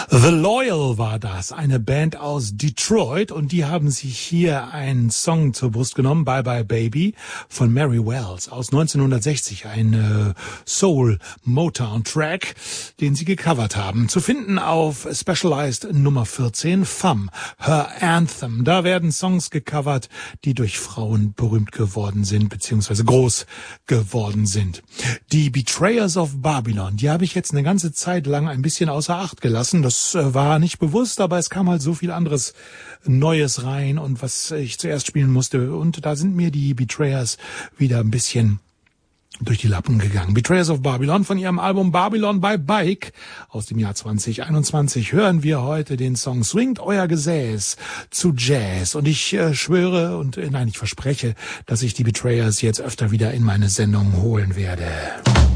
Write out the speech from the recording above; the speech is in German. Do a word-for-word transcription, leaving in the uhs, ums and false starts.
The Loyal war das, eine Band aus Detroit, und die haben sich hier einen Song zur Brust genommen, Bye Bye Baby von Mary Wells aus neunzehnhundertsechzig, ein äh, Soul-Motown-Track, den sie gecovert haben. Zu finden auf Specialized Nummer vierzehn, Femme, Her Anthem. Da werden Songs gecovert, die durch Frauen berühmt geworden sind, beziehungsweise groß geworden sind. Die Betrayers of Babylon, die habe ich jetzt eine ganze Zeit lang ein bisschen außer Acht gelassen. Das äh, war nicht bewusst, aber es kam halt so viel anderes Neues rein, und was ich zuerst spielen musste, und da sind mir die Betrayers wieder ein bisschen durch die Lappen gegangen. Betrayers of Babylon von ihrem Album Babylon by Bike aus dem Jahr zwanzig einundzwanzig hören wir heute den Song Swingt euer Gesäß zu Jazz. Und ich äh, schwöre und äh, nein, ich verspreche, dass ich die Betrayers jetzt öfter wieder in meine Sendung holen werde.